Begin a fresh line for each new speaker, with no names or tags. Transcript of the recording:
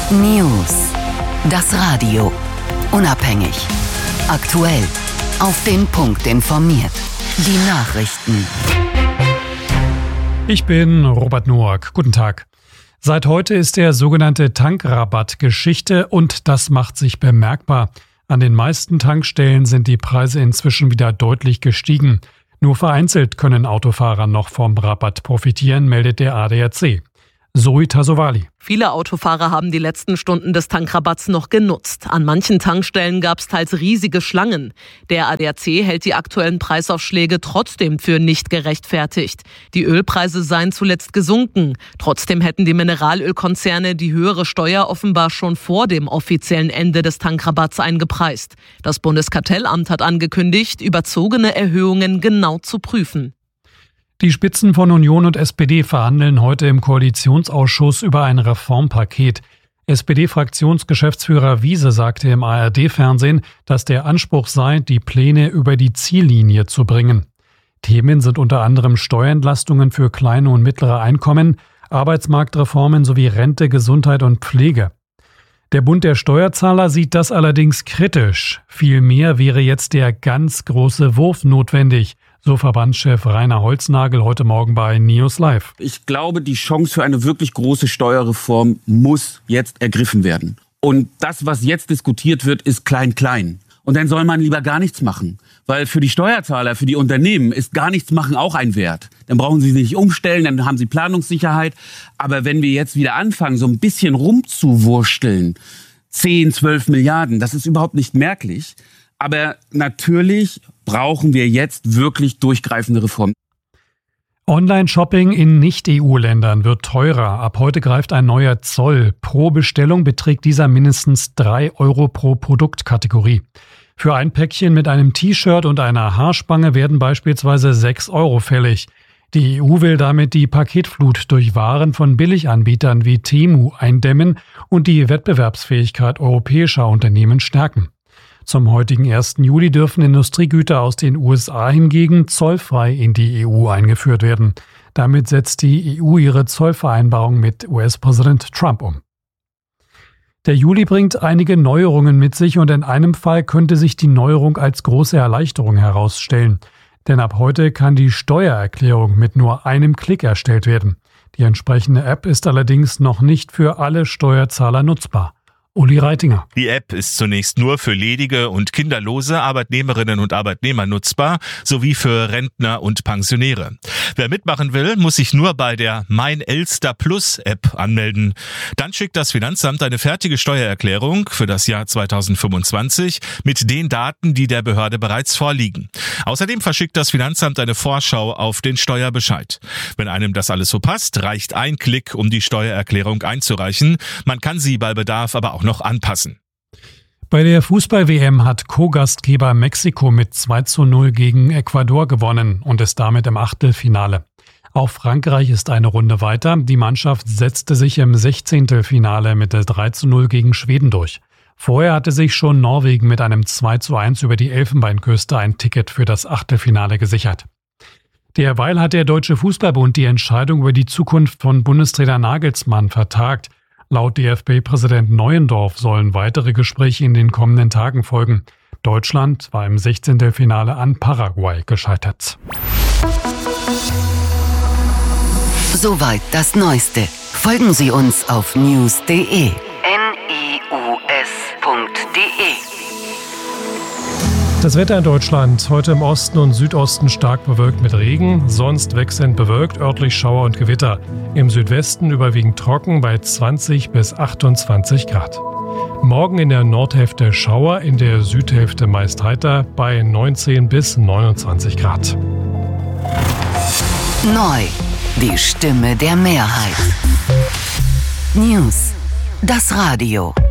News. Das Radio. Unabhängig. Aktuell. Auf den Punkt informiert. Die Nachrichten.
Ich bin Robert Noack. Guten Tag. Seit heute ist der sogenannte Tankrabatt Geschichte und das macht sich bemerkbar. An den meisten Tankstellen sind die Preise inzwischen wieder deutlich gestiegen. Nur vereinzelt können Autofahrer noch vom Rabatt profitieren, meldet der ADAC. Zoe Tassovali.
Viele Autofahrer haben die letzten Stunden des Tankrabatts noch genutzt. An manchen Tankstellen gab es teils riesige Schlangen. Der ADAC hält die aktuellen Preisaufschläge trotzdem für nicht gerechtfertigt. Die Ölpreise seien zuletzt gesunken. Trotzdem hätten die Mineralölkonzerne die höhere Steuer offenbar schon vor dem offiziellen Ende des Tankrabatts eingepreist. Das Bundeskartellamt hat angekündigt, überzogene Erhöhungen genau zu prüfen.
Die Spitzen von Union und SPD verhandeln heute im Koalitionsausschuss über ein Reformpaket. SPD-Fraktionsgeschäftsführer Wiese sagte im ARD-Fernsehen, dass der Anspruch sei, die Pläne über die Ziellinie zu bringen. Themen sind unter anderem Steuerentlastungen für kleine und mittlere Einkommen, Arbeitsmarktreformen sowie Rente, Gesundheit und Pflege. Der Bund der Steuerzahler sieht das allerdings kritisch. Vielmehr wäre jetzt der ganz große Wurf notwendig, so Verbandschef Rainer Holznagel heute Morgen bei News Live.
Ich glaube, die Chance für eine wirklich große Steuerreform muss jetzt ergriffen werden. Und das, was jetzt diskutiert wird, ist klein-klein. Und dann soll man lieber gar nichts machen. Weil für die Steuerzahler, für die Unternehmen ist gar nichts machen auch ein Wert. Dann brauchen sie sich nicht umstellen, dann haben sie Planungssicherheit. Aber wenn wir jetzt wieder anfangen, so ein bisschen rumzuwursteln, 10, 12 Milliarden, das ist überhaupt nicht merklich. Aber natürlich brauchen wir jetzt wirklich durchgreifende Reformen.
Online-Shopping in Nicht-EU-Ländern wird teurer. Ab heute greift ein neuer Zoll. Pro Bestellung beträgt dieser mindestens 3 Euro pro Produktkategorie. Für ein Päckchen mit einem T-Shirt und einer Haarspange werden beispielsweise 6 Euro fällig. Die EU will damit die Paketflut durch Waren von Billiganbietern wie Temu eindämmen und die Wettbewerbsfähigkeit europäischer Unternehmen stärken. Zum heutigen 1. Juli dürfen Industriegüter aus den USA hingegen zollfrei in die EU eingeführt werden. Damit setzt die EU ihre Zollvereinbarung mit US-Präsident Trump um. Der Juli bringt einige Neuerungen mit sich und in einem Fall könnte sich die Neuerung als große Erleichterung herausstellen. Denn ab heute kann die Steuererklärung mit nur einem Klick erstellt werden. Die entsprechende App ist allerdings noch nicht für alle Steuerzahler nutzbar. Uli Reitinger.
Die App ist zunächst nur für ledige und kinderlose Arbeitnehmerinnen und Arbeitnehmer nutzbar, sowie für Rentner und Pensionäre. Wer mitmachen will, muss sich nur bei der Mein Elster Plus App anmelden. Dann schickt das Finanzamt eine fertige Steuererklärung für das Jahr 2025 mit den Daten, die der Behörde bereits vorliegen. Außerdem verschickt das Finanzamt eine Vorschau auf den Steuerbescheid. Wenn einem das alles so passt, reicht ein Klick, um die Steuererklärung einzureichen. Man kann sie bei Bedarf aber auch noch anpassen.
Bei der Fußball-WM hat Co-Gastgeber Mexiko mit 2:0 gegen Ecuador gewonnen und ist damit im Achtelfinale. Auch Frankreich ist eine Runde weiter. Die Mannschaft setzte sich im 16. Finale mit der 3:0 gegen Schweden durch. Vorher hatte sich schon Norwegen mit einem 2:1 über die Elfenbeinküste ein Ticket für das Achtelfinale gesichert. Derweil hat der Deutsche Fußballbund die Entscheidung über die Zukunft von Bundestrainer Nagelsmann vertagt. Laut DFB-Präsident Neuendorf sollen weitere Gespräche in den kommenden Tagen folgen. Deutschland war im 16. Finale an Paraguay gescheitert.
Soweit das Neueste. Folgen Sie uns auf news.de. news.de.
Das Wetter in Deutschland. Heute im Osten und Südosten stark bewölkt mit Regen, sonst wechselnd bewölkt, örtlich Schauer und Gewitter. Im Südwesten überwiegend trocken bei 20 bis 28 Grad. Morgen in der Nordhälfte Schauer, in der Südhälfte meist heiter bei 19 bis 29 Grad.
Neu. Die Stimme der Mehrheit. News. Das Radio.